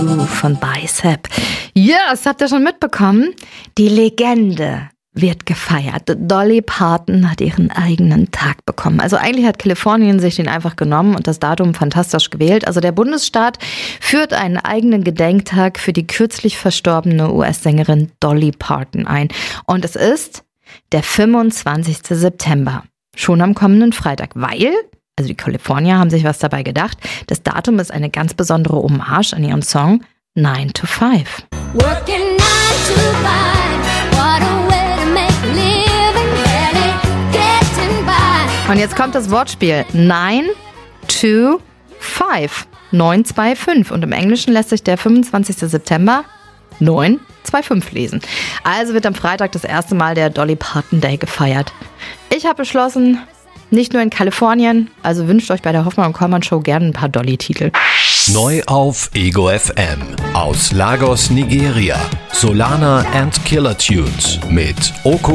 You von Bicep. Yes, habt ihr schon mitbekommen? Die Legende wird gefeiert. Dolly Parton hat ihren eigenen Tag bekommen. Also eigentlich hat Kalifornien sich den einfach genommen und das Datum fantastisch gewählt. Also der Bundesstaat führt einen eigenen Gedenktag für die kürzlich verstorbene US-Sängerin Dolly Parton ein. Und es ist der 25. September. Schon am kommenden Freitag, weil, also die Kalifornier haben sich was dabei gedacht, das Datum ist eine ganz besondere Hommage an ihren Song 9 to 5. Working 9 to 5, what a way to make a living, barely getting by. Und jetzt kommt das Wortspiel 9 to 5. 925. Und im Englischen lässt sich der 25. September 925 lesen. Also wird am Freitag das erste Mal der Dolly Parton Day gefeiert. Ich habe beschlossen, nicht nur in Kalifornien, also wünscht euch bei der Hoffmann und Kollmann Show gerne ein paar Dolly-Titel. Neu auf Ego FM. Aus Lagos, Nigeria. Solana and Killer Tunes mit Oko